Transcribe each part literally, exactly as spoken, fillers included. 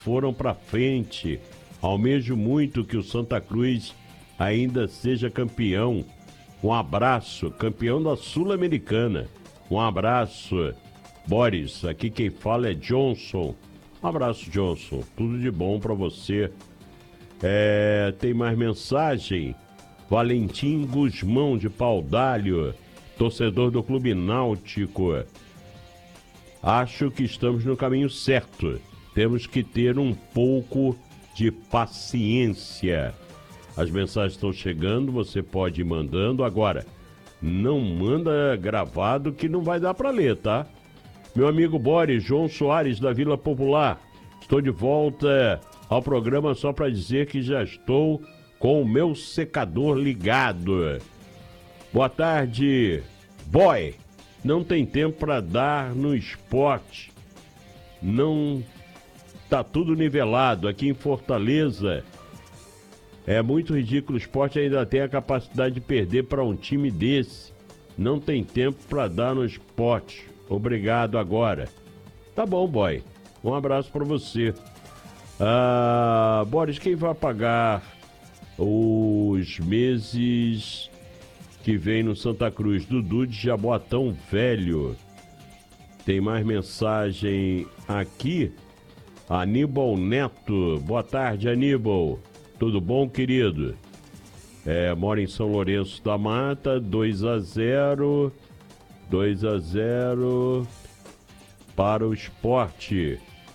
foram para frente. Almejo muito que o Santa Cruz ainda seja campeão. Um abraço, campeão da Sul-Americana. Um abraço, Boris. Aqui quem fala é Johnson. Um abraço, Johnson. Tudo de bom para você. É, tem mais mensagem? Valentim Guzmão de Paudalho, torcedor do Clube Náutico. Acho que estamos no caminho certo. Temos que ter um pouco de paciência. As mensagens estão chegando, você pode ir mandando. Agora, não manda gravado que não vai dar para ler, tá? Meu amigo Boris, João Soares da Vila Popular. Estou de volta ao programa só para dizer que já estou com o meu secador ligado. Boa tarde, boy. Não tem tempo para dar no esporte. Não tá tudo nivelado aqui em Fortaleza. É muito ridículo, o esporte ainda tem a capacidade de perder para um time desse. Não tem tempo para dar no esporte. Obrigado agora. Tá bom, boy. Um abraço para você. Ah, Boris, quem vai pagar os meses que vem no Santa Cruz? Dudu de Jaboatão Velho. Tem mais mensagem aqui. Aníbal Neto. Boa tarde, Aníbal. Tudo bom, querido? É, mora em São Lourenço da Mata, dois a zero. dois a zero para o Sport.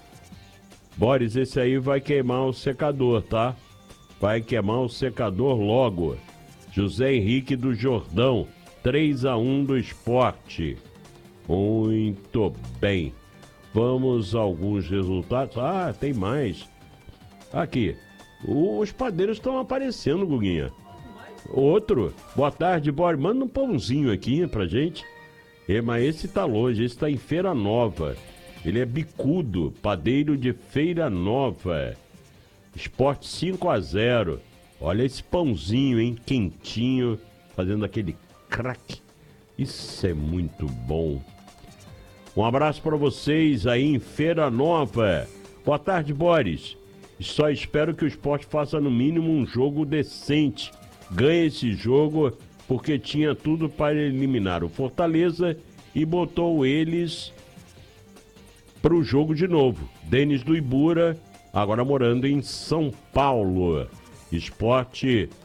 Boris, esse aí vai queimar o secador, tá? Vai queimar o secador logo. José Henrique do Jordão, três a um do Sport. Muito bem. Vamos a alguns resultados. Ah, tem mais. Aqui. Os padeiros estão aparecendo, Guguinha. Outro. Boa tarde, Boris. Manda um pãozinho aqui pra gente. É, mas esse tá longe. Esse tá em Feira Nova. Ele é bicudo. Padeiro de Feira Nova. Sport cinco a zero. Olha esse pãozinho, hein? Quentinho. Fazendo aquele crack. Isso é muito bom. Um abraço para vocês aí em Feira Nova. Boa tarde, Boris. Só espero que o Sport faça no mínimo um jogo decente. Ganhe esse jogo porque tinha tudo para eliminar o Fortaleza e botou eles para o jogo de novo. Denis do Ibura, agora morando em São Paulo. Sport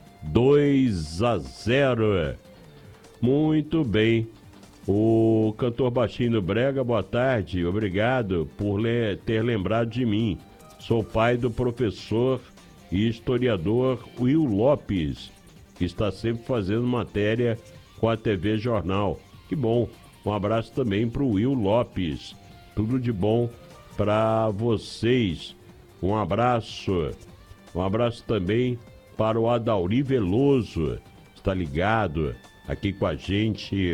dois a zero. Muito bem. O cantor Baixinho do Brega, boa tarde. Obrigado por le- ter lembrado de mim. Sou pai do professor e historiador Will Lopes, que está sempre fazendo matéria com a T V Jornal. Que bom. Um abraço também para o Will Lopes. Tudo de bom para vocês. Um abraço. Um abraço também para o Adauri Veloso. Está ligado aqui com a gente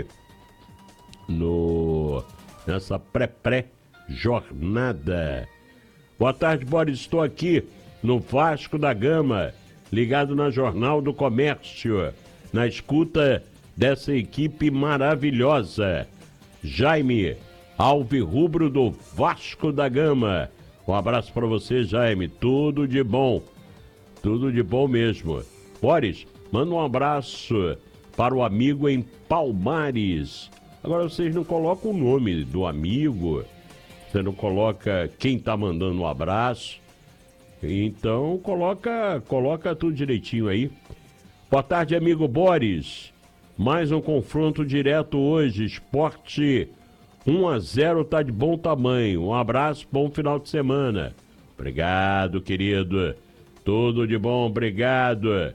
no nessa pré-pré-jornada. Boa tarde, Boris. Estou aqui no Vasco da Gama, ligado na Jornal do Comércio, na escuta dessa equipe maravilhosa. Jaime, alvirrubro do Vasco da Gama. Um abraço para você, Jaime. Tudo de bom. Tudo de bom mesmo. Boris, manda um abraço para o amigo em Palmares. Agora vocês não colocam o nome do amigo, você não coloca quem tá mandando um abraço. Então coloca, coloca tudo direitinho aí. Boa tarde, amigo Boris. Mais um confronto direto hoje. Sport um a zero tá de bom tamanho. Um abraço, bom final de semana. Obrigado, querido. Tudo de bom, obrigado.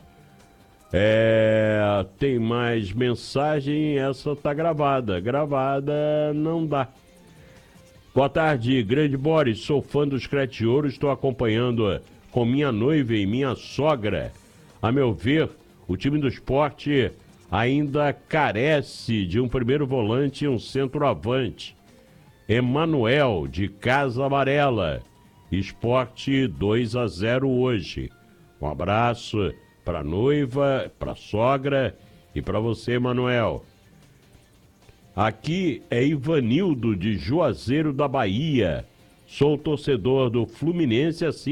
É, tem mais mensagem, essa tá gravada. Gravada não dá. Boa tarde, grande Boris. Sou fã do Scratch Ouro, estou acompanhando com minha noiva e minha sogra. A meu ver, o time do Sport ainda carece de um primeiro volante e um centroavante. Emanuel, de Casa Amarela. Sport dois a zero hoje. Um abraço para a noiva, para a sogra e para você, Emanuel. Aqui é Ivanildo, de Juazeiro da Bahia. Sou torcedor do Fluminense, assim